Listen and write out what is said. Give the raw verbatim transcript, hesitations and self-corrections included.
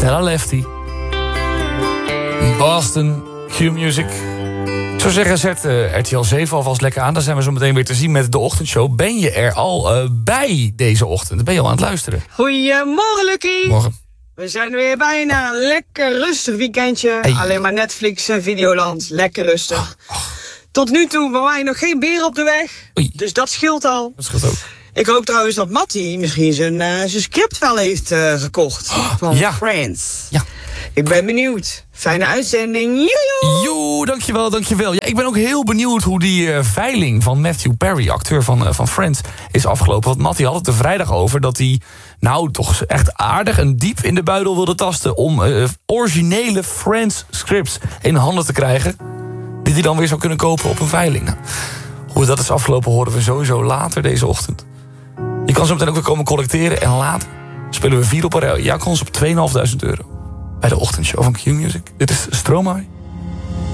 Tell a Lefty. Boston, Q-Music. Ik zou zeggen, zet uh, R T L zeven alvast lekker aan. Dan zijn we zo meteen weer te zien met de ochtendshow. Ben je er al uh, bij deze ochtend? Ben je al aan het luisteren? Goedemorgen, Lucky. Morgen. We zijn weer bijna een lekker rustig weekendje. Hey. Alleen maar Netflix en Videoland. Lekker rustig. Oh, oh. Tot nu toe waren wij nog geen beer op de weg. Oei. Dus dat scheelt al. Dat scheelt ook. Ik hoop trouwens dat Mattie misschien zijn, uh, zijn script wel heeft uh, gekocht. Oh, van ja. Friends. Ja. Ik ben benieuwd. Fijne uitzending. Joejoe. Jo, dankjewel, dankjewel. Ja, ik ben ook heel benieuwd hoe die uh, veiling van Matthew Perry, acteur van, uh, van Friends, is afgelopen. Want Mattie had het er vrijdag over dat hij, nou toch echt aardig en diep in de buidel wilde tasten om uh, originele Friends scripts in handen te krijgen, die hij dan weer zou kunnen kopen op een veiling. Nou, hoe dat is afgelopen horen we sowieso later deze ochtend. Je kan zo meteen ook weer komen collecteren en later spelen we vier op een rij. Ja, kans op tweeduizend vijfhonderd euro bij de ochtendshow van Q-Music. Dit is Stromae.